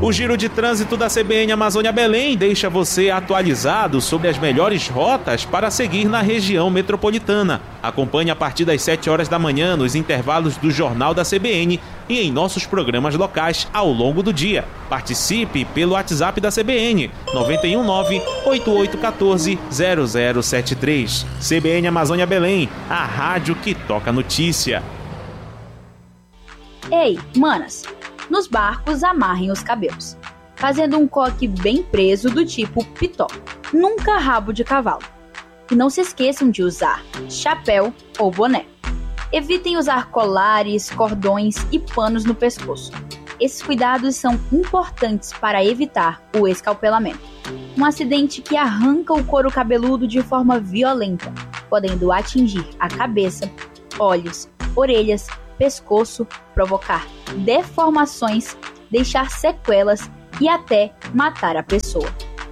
O Giro de Trânsito da CBN Amazônia Belém deixa você atualizado sobre as melhores rotas para seguir na região metropolitana. Acompanhe a partir das 7 horas da manhã nos intervalos do Jornal da CBN e em nossos programas locais ao longo do dia. Participe pelo WhatsApp da CBN 919-8814-0073. CBN Amazônia Belém, a rádio que toca notícia. Ei, manas, nos barcos amarrem os cabelos, fazendo um coque bem preso do tipo pitó, nunca rabo de cavalo. E não se esqueçam de usar chapéu ou boné. Evitem usar colares, cordões e panos no pescoço. Esses cuidados são importantes para evitar o escalpelamento, um acidente que arranca o couro cabeludo de forma violenta, podendo atingir a cabeça, olhos, orelhas, pescoço, provocar deformações, deixar sequelas e até matar a pessoa.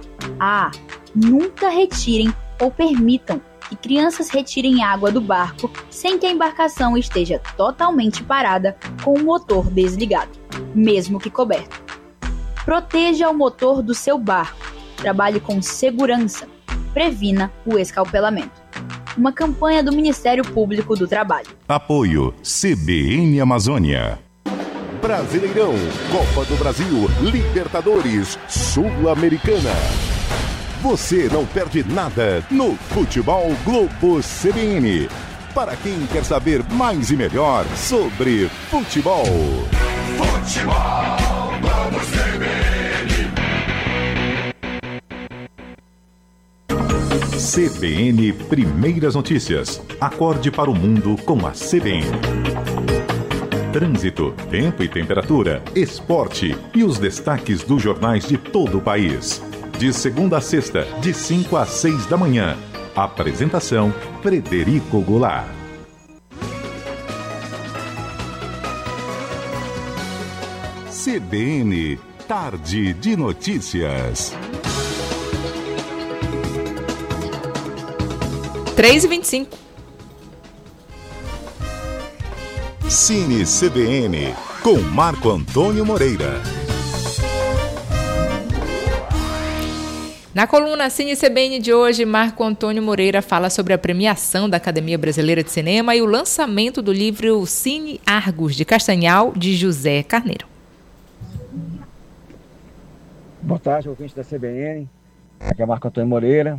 Nunca retirem ou permitam que crianças retirem água do barco sem que a embarcação esteja totalmente parada com o motor desligado, mesmo que coberto. Proteja o motor do seu barco, trabalhe com segurança, previna o escalpelamento. Uma campanha do Ministério Público do Trabalho. Apoio CBN Amazônia. Brasileirão, Copa do Brasil, Libertadores, Sul-Americana. Você não perde nada no Futebol Globo CBN. Para quem quer saber mais e melhor sobre futebol. Futebol Globo CBN. CBN Primeiras Notícias. Acorde para o mundo com a CBN. Trânsito, tempo e temperatura, esporte e os destaques dos jornais de todo o país. De segunda a sexta, de 5 às 6 da manhã. Apresentação, Frederico Goulart. CBN, Tarde de Notícias. 3h25. Cine CBN, com Marco Antônio Moreira. Na coluna Cine CBN de hoje, Marco Antônio Moreira fala sobre a premiação da Academia Brasileira de Cinema e o lançamento do livro Cine Argos, de Castanhal, de José Carneiro. Boa tarde, ouvintes da CBN. Aqui é Marco Antônio Moreira,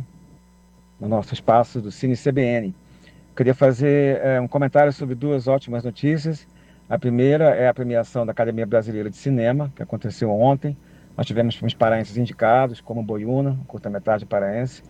no nosso espaço do Cine CBN. Queria fazer um comentário sobre duas ótimas notícias. A primeira é a premiação da Academia Brasileira de Cinema, que aconteceu ontem. Nós tivemos filmes paraenses indicados, como Boiúna, curta-metragem paraense,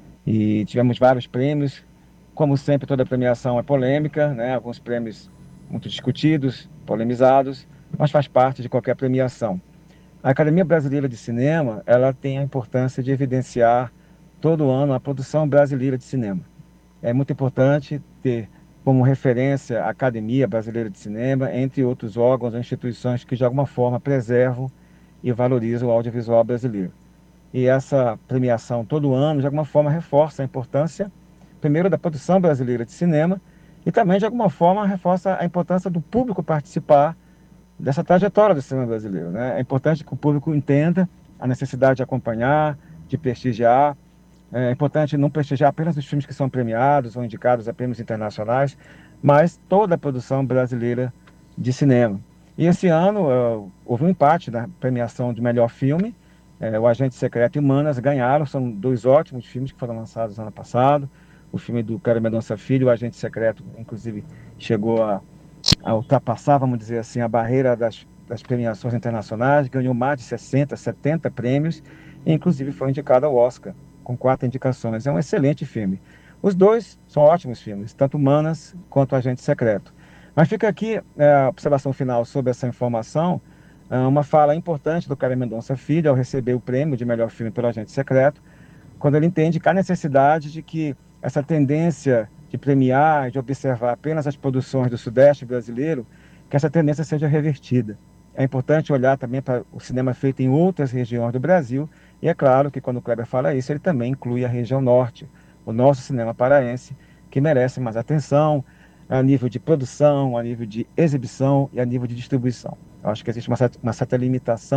e tivemos vários prêmios. Como sempre, toda premiação é polêmica, né? Alguns prêmios muito discutidos, polemizados, mas faz parte de qualquer premiação. A Academia Brasileira de Cinema, ela tem a importância de evidenciar todo ano a produção brasileira de cinema. É muito importante ter como referência a Academia Brasileira de Cinema, entre outros órgãos ou instituições que de alguma forma preservam e valorizam o audiovisual brasileiro. E essa premiação todo ano de alguma forma reforça a importância, primeiro, da produção brasileira de cinema e também de alguma forma reforça a importância do público participar dessa trajetória do cinema brasileiro, né? É importante que o público entenda a necessidade de acompanhar, de prestigiar. É importante não prestigiar apenas os filmes que são premiados ou indicados a prêmios internacionais, mas toda a produção brasileira de cinema. E esse ano houve um empate na premiação de melhor filme. O Agente Secreto e Manas ganharam, são dois ótimos filmes que foram lançados ano passado. O filme do Kleber Mendonça Filho, O Agente Secreto, inclusive chegou a ultrapassar, vamos dizer assim, a barreira das premiações internacionais, ganhou mais de 60, 70 prêmios, e inclusive foi indicado ao Oscar, com 4 indicações. É um excelente filme. Os dois são ótimos filmes, tanto Manas quanto O Agente Secreto. Mas fica aqui a observação final sobre essa informação, uma fala importante do Kleber Mendonça Filho ao receber o prêmio de melhor filme pelo Agente Secreto, quando ele entende que há necessidade de que essa tendência de premiar, de observar apenas as produções do Sudeste brasileiro, que essa tendência seja revertida. É importante olhar também para o cinema feito em outras regiões do Brasil, e é claro que quando o Kleber fala isso, ele também inclui a região norte, o nosso cinema paraense, que merece mais atenção a nível de produção, a nível de exibição e a nível de distribuição. Eu acho que existe uma certa limitação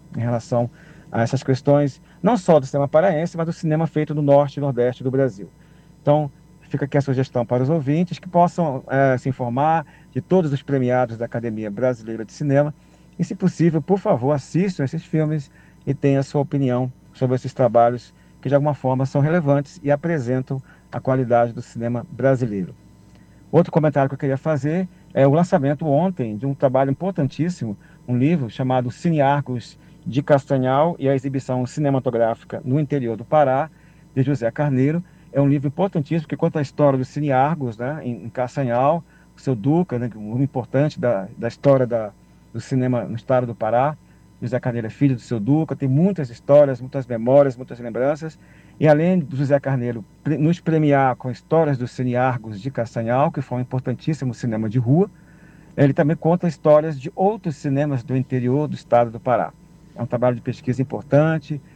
em relação a essas questões, não só do cinema paraense, mas do cinema feito no norte e nordeste do Brasil. Então, fica aqui a sugestão para os ouvintes que possam se informar de todos os premiados da Academia Brasileira de Cinema e, se possível, por favor, assistam esses filmes e tenham a sua opinião sobre esses trabalhos que, de alguma forma, são relevantes e apresentam a qualidade do cinema brasileiro. Outro comentário que eu queria fazer é o lançamento ontem de um trabalho importantíssimo, um livro chamado Cine Argos de Castanhal e a exibição cinematográfica no interior do Pará, de José Carneiro. É um livro importantíssimo que conta a história do Cine Argos, né, em Castanhal, o seu Duca, né, um nome importante da história do cinema no estado do Pará. José Carneiro é filho do seu Duca, tem muitas histórias, muitas memórias, muitas lembranças. E além do José Carneiro nos premiar com histórias do Cine Argos de Castanhal, que foi um importantíssimo cinema de rua, ele também conta histórias de outros cinemas do interior do estado do Pará. É um trabalho de pesquisa importante,